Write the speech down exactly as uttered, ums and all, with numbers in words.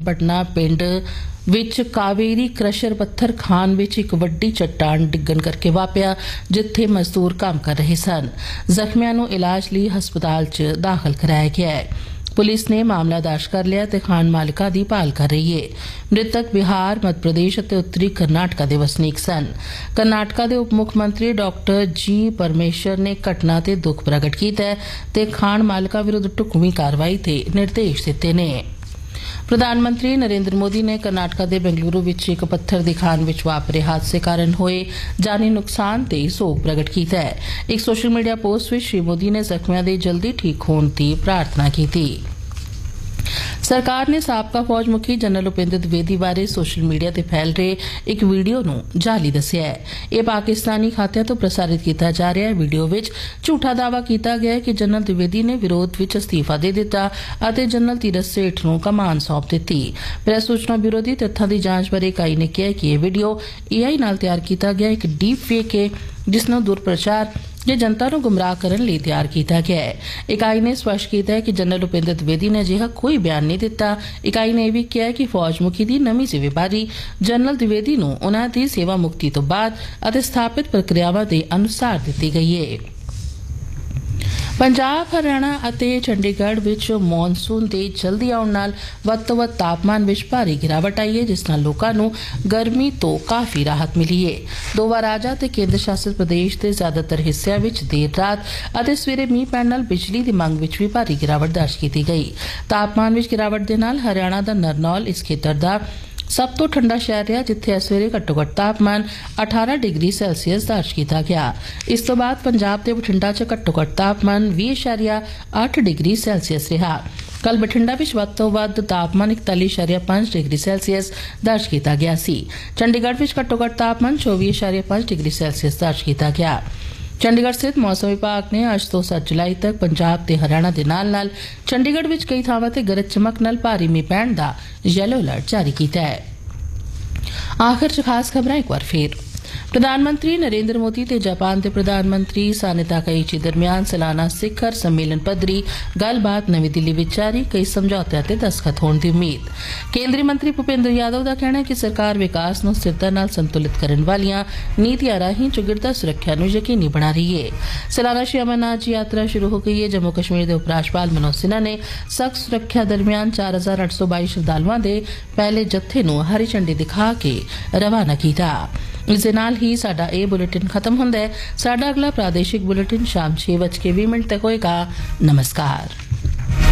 पटना पिंड विच कावेरी क्रशर पत्थर खान विच एक वड्डी चट्टान डिग्गन करके वापिया, जिथे मजदूर काम कर रहे सन। जख्मियां नूं इलाज लई हस्पताल च दाखिल कराया गया है। पुलिस ने मामला दर्ज कर लिया ते खान मालिका दी भाल कर रही है। मृतक बिहार, मध्य प्रदेश और उत्तरी कर्नाटका दे वसनीक सन। कर्नाटका दे उप मुख्यमंत्री डॉक्टर जी परमेश्वर ने घटना ते दुख प्रगट किया ते खान मालिका विरुद्ध ढुकवीं कार्रवाई ते निर्देश दिते ने। प्रधानमंत्री नरेंद्र मोदी ने कर्नाटका दे बेंगलुरु विच एक पत्थर दी खान विच वापरे हादसे कारण होए जानी नुकसान ते सोग प्रगट किया है। एक social media post which Shri Modi ने जख्मियां दे जल्दी ठीक होने की प्रार्थना की थी। सरकार ने साबका फौज मुखी जनरल उपेंद्र द्विवेदी बारे सोशल मीडिया ते फैल रहे एक वीडियो नूं जाली दस्सिया है। यह पाकिस्तानी खात्यां तो प्रसारित किया जा रहा है। वीडियो विच झूठा दावा किया गया है कि जनरल द्विवेदी ने विरोध विच अस्तीफा दे दिता अते जनरल तीरथ सेठ नूं कमान सौंप दित्ती। प्रेस सूचना ब्यूरो दी तथ्यां दी जांच बारे इकाई ने कहा कि यह वीडियो ए आई नाल तैयार किया गया एक डीप फेक है, जिसनूं दुरप्रचार या जनता को गुमराह करने लिए तैयार किया गया है। इकाई ने स्पष्ट किया है कि जनरल उपेंद्र द्विवेदी ने अजिहा कोई बयान नहीं दिता। इकाई ने यह भी कहा कि फौज मुखी की नवीं जिम्मेवारी जनरल द्विवेदी नूं उन्हां दी सेवा मुक्ति तो बाद अते स्थापित प्रक्रियावां दे अनुसार दित्ती गई है। पंजाब, हरियाणा अते चंडीगढ़ विच मॉनसून दे जल्दी आउण नाल वध तों वध तापमान विच भारी गिरावट आई है, जिस नाल लोकां नूं गर्मी तो काफ़ी राहत मिली है। दोवां राजां ते केंद्र शासित प्रदेश के ज्यादातर हिस्सिਆਂ विच देर रात अते सवेरे मींह पैण नाल बिजली दी मंग विच भी भारी गिरावट दर्ज की गई। तापमान विच गिरावट दे नाल हरियाणा दा नरनौल इस खेतर दा सब तो ठंडा शहर रहा, जिथे इस वेले घट्टो घट्ट तापमान अठारह डिग्री सैल्सीयस दर्ज किया गया। इस तो बाद पंजाब के बठिंडा च घट्टो घट्ट तापमान भी इशारिया अठ डिग्री सैल्सीयस रहा। कल बठिंडा विच वध तों वध तापमान इकताली इशारिया पांच डिग्री सैल्सीयस दर्ज किया गया सी। चंडीगढ़ विच घट्टो घट्ट तापमान चौबी इशारिया पांच डिग्री सैल्सीयस दर्ज किया गया। चंडीगढ़ स्थित मौसम विभाग ने अज तो सत्त जुलाई तक पंजाब ते हरियाणा दे नाल नाल चंडीगढ़ विच कई थावां ते गरज चमक नाल भारी मींह पैण दा येलो अलर्ट जारी किया है। आखिर च खास खबरां एक बार फिर। प्रधानमंत्री नरेंद्र मोदी ते जापान के प्रधानमंत्री साने ताकाइची दरमियान सालाना शिखर सम्मेलन पद्धरी गलबात नवी दिल्ली विच जारी, कई समझौते ते दस्तखत होने की उम्मीद। केंद्रीय मंत्री भूपेंद्र यादव का कहना है कि सरकार विकास नूं स्थिरता नाल संतुलित करने वालियां नीतियां राहीं चौगिरदा सुरक्षा नूं यकीनी बना रही है। सालाना श्री अमरनाथ जी यात्रा शुरू हो गई है। जम्मू कश्मीर के उपराज्यपाल मनोज सिन्हा ने सख्त सुरक्षा दरमियान चार हजार अठ सौ बाई श्रद्धालुओं के पहले जत्थे नूं हरी झंडी दिखा के रवाना किया। इस दे नाल ही साडा ये बुलेटिन खत्म हुंदा है। साडा अगला प्रादेशिक बुलेटिन शाम छे बज के बीस मिनट तक होएगा। नमस्कार।